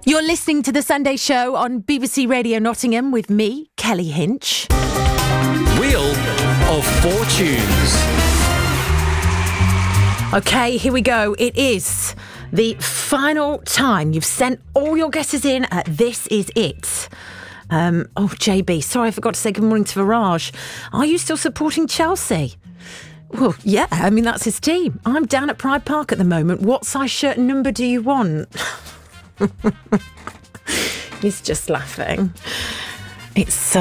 You're listening to The Sunday Show on BBC Radio Nottingham with me, Kelly Hinch. Wheel of Fortunes. Okay, here we go. It is the final time you've sent all your guesses in at This Is It. JB, sorry I forgot to say good morning to Viraj. Are you still supporting Chelsea? Well, yeah, I mean, that's his team. I'm down at Pride Park at the moment. What size shirt and number do you want? He's just laughing. It's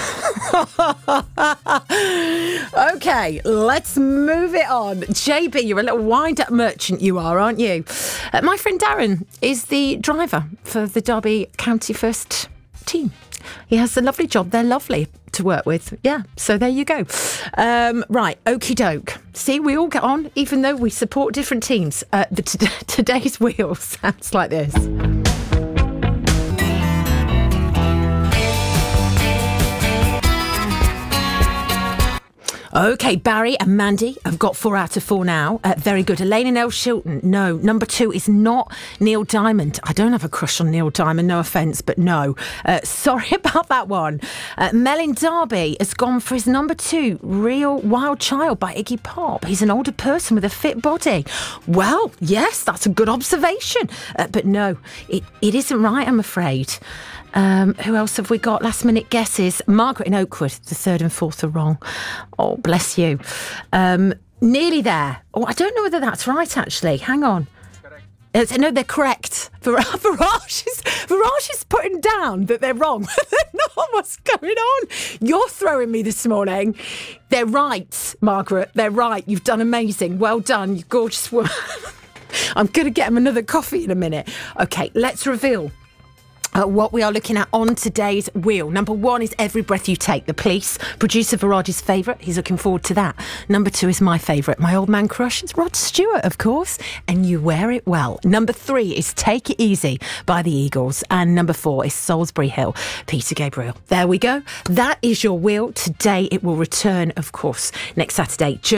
okay, let's move it on. JB, you're a little wind-up merchant, you are, aren't you? My friend Darren is the driver for the Derby County First team. He has a lovely job. They're lovely to work with. Yeah, so there you go. Right, okie doke. See, we all get on, even though we support different teams. Today's wheel sounds like this. OK, Barry and Mandy have got 4 out of 4 now. Very good. Elaine and El Shilton. No. Number 2 is not Neil Diamond. I don't have a crush on Neil Diamond, no offence, but no. Sorry about that one. Melin Darby has gone for his number 2, Real Wild Child by Iggy Pop. He's an older person with a fit body. Well, yes, that's a good observation. But no, it isn't right, I'm afraid. Who else have we got? Last minute guesses. Margaret in Oakwood. The 3rd and 4th are wrong. Oh, bless you. Nearly there. Oh, I don't know whether that's right, actually. Hang on. No, they're correct. Viraj is putting down that they're wrong. They're not. What's going on? You're throwing me this morning. They're right, Margaret. They're right. You've done amazing. Well done, you gorgeous woman. I'm going to get him another coffee in a minute. OK, let's reveal what we are looking at on today's wheel. Number 1 is Every Breath You Take, The Police. Producer Viraj's favourite. He's looking forward to that. Number 2 is my favourite. My old man crush. It's Rod Stewart, of course. And You Wear It Well. Number 3 is Take It Easy by the Eagles. And number 4 is Salisbury Hill, Peter Gabriel. There we go. That is your wheel. Today it will return, of course, next Saturday.